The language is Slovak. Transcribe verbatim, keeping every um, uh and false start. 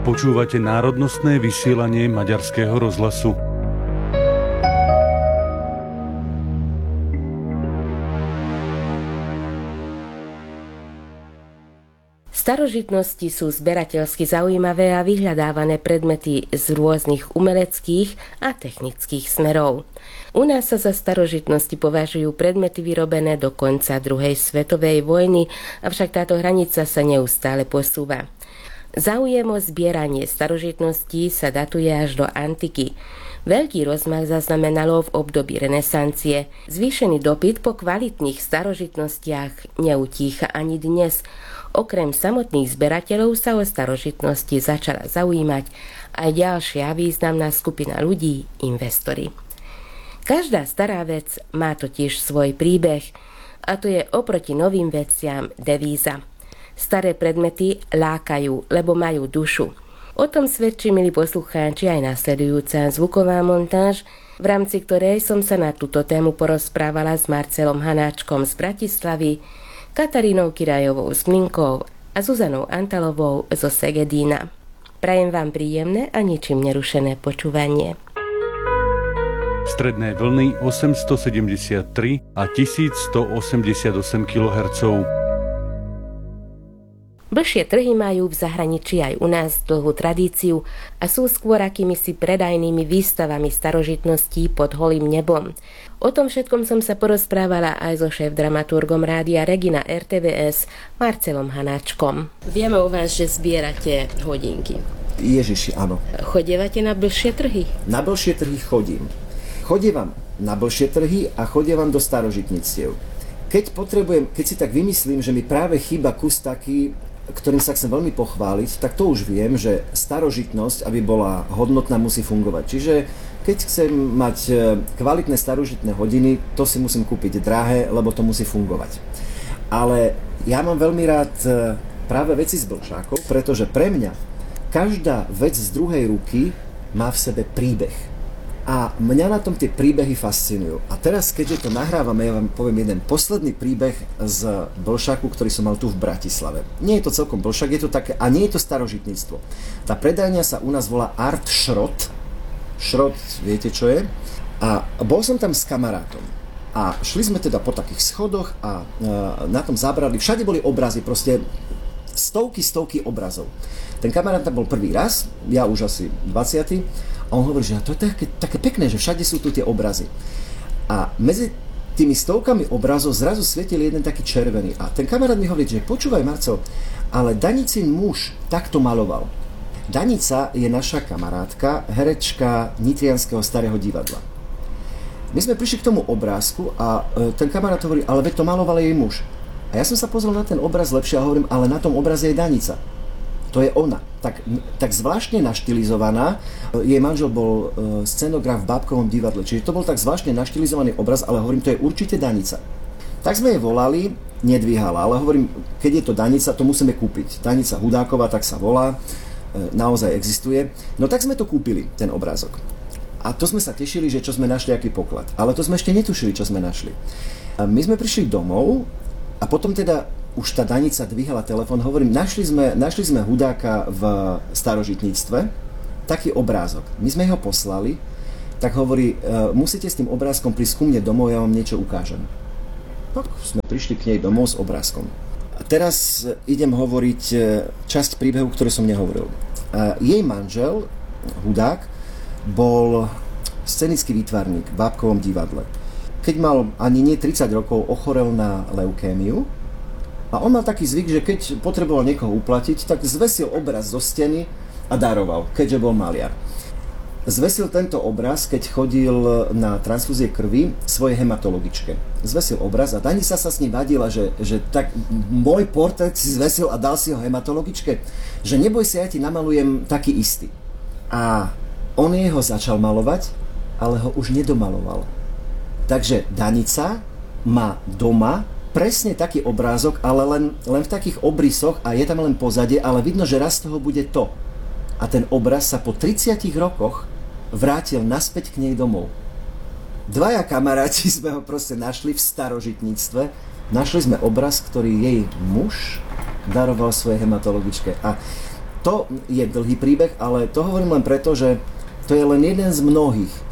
Počúvate národnostné vysielanie Maďarského rozhlasu. Starožitnosti sú zberateľsky zaujímavé a vyhľadávané predmety z rôznych umeleckých a technických smerov. U nás sa za starožitnosti považujú predmety vyrobené do konca druhej svetovej vojny, avšak táto hranica sa neustále posúva. Záujem o zbieranie starožitností sa datuje až do antiky. Veľký rozmach zaznamenalo v období renesancie. Zvýšený dopyt po kvalitných starožitnostiach neutícha ani dnes. Okrem samotných zberateľov sa o starožitnosti začala zaujímať aj ďalšia významná skupina ľudí, investori. Každá stará vec má totiž svoj príbeh, a to je oproti novým veciam devíza. Staré predmety lákajú, lebo majú dušu. O tom svedčí, milí poslucháči, aj nasledujúca zvuková montáž, v rámci ktorej som sa na túto tému porozprávala s Marcelom Hanáčkom z Bratislavy, Katarínou Kirajovou z Klinkov a Zuzanou Antalovou zo Segedína. Prajem vám príjemné a ničím nerušené počúvanie. Stredné vlny osemstosedemdesiattri a tisícstoosemdesiatosem kilohertzov. Blžšie trhy majú v zahraničí aj u nás dlhú tradíciu a sú skôr akýmisi predajnými výstavami starožitností pod holým nebom. O tom všetkom som sa porozprávala aj so šéf-dramaturgom rádia Regina er té vé es Marcelom Hanáčkom. Vieme o vás, že zbierate hodinky. Ježiši, áno. Chodievate na blžšie trhy? Na blžšie trhy chodím. Chodievam na blžšie trhy a chodievam do starožitníctiev. Keď potrebujem, keď si tak vymyslím, že mi práve chýba kus taký, ktorým sa chcem veľmi pochváliť, tak to už viem, že starožitnosť, aby bola hodnotná, musí fungovať. Čiže keď chcem mať kvalitné starožitné hodiny, to si musím kúpiť drahé, lebo to musí fungovať. Ale ja mám veľmi rád práve veci z blžákov, pretože pre mňa každá vec z druhej ruky má v sebe príbeh. A mňa na tom tie príbehy fascinujú. A teraz, keďže to nahrávame, ja vám poviem jeden posledný príbeh z blžáku, ktorý som mal tu v Bratislave. Nie je to celkom blžák, je to také, a nie je to starožitníctvo. Tá predajňa sa u nás volá Art Šrot. Šrot, viete čo je? A bol som tam s kamarátom. A šli sme teda po takých schodoch a na tom zábradlí, všade boli obrazy, proste stovky, stovky obrazov. Ten kamarát tam bol prvý raz, ja už asi dvadsiaty A on hovorí, že to je také, také pekné, že všade sú tu tie obrazy. A medzi tými stovkami obrazov zrazu svietil jeden taký červený. A ten kamarát mi hovorí, že počúvaj, Marco, ale Danicin muž takto maloval. Danica je naša kamarátka, herečka Nitrianskeho starého divadla. My sme prišli k tomu obrázku a ten kamarát hovorí, ale veď to maloval jej muž. A ja som sa pozrel na ten obraz lepšie a hovorím, ale na tom obraze je Danica. To je ona. Tak, tak zvláštne naštilizovaná. Jej manžel bol scenograf v Bábkovom divadle. Čiže to bol tak zvláštne naštilizovaný obraz, ale hovorím, to je určite Danica. Tak sme jej volali, nedvíhala, ale hovorím, keď je to Danica, to musíme kúpiť. Danica Hudáková, tak sa volá, naozaj existuje. No tak sme to kúpili, ten obrázok. A to sme sa tešili, že čo sme našli, aký poklad. Ale to sme ešte netušili, čo sme našli. A my sme prišli domov a potom teda už tá Danica dvíhala telefón, hovorím, našli sme, našli sme Hudáka v starožitníctve, taký obrázok. My sme ho poslali, tak hovorí, musíte s tým obrázkom prísť ku mne domov, ja vám niečo ukážem. Tak sme prišli k nej domov s obrázkom. A teraz idem hovoriť časť príbehu, ktorý som nehovoril. Jej manžel, Hudák, bol scenický výtvarník v Bábkovom divadle. Keď mal ani nie tridsať rokov, ochorel na leukémiu. A on mal taký zvyk, že keď potreboval niekoho uplatiť, tak zvesil obraz zo steny a daroval, keďže bol maliar. Zvesil tento obraz, keď chodil na transfúzie krvi svojej hematologičke. Zvesil obraz a Danica sa s ním vadila, že, že tak môj portrét si zvesil a dal si ho hematologičke, že neboj sa, ja ti namalujem taký istý. A on jeho začal malovať, ale ho už nedomaloval. Takže Danica má doma presne taký obrázok, ale len, len v takých obrysoch a je tam len pozadie, ale vidno, že raz z toho bude to. A ten obraz sa po tridsiatich rokoch vrátil naspäť k nej domov. Dvaja kamaráti sme ho proste našli v starožitníctve. Našli sme obraz, ktorý jej muž daroval svojej hematologičke. A To je dlhý príbeh, ale to hovorím len preto, že to je len jeden z mnohých.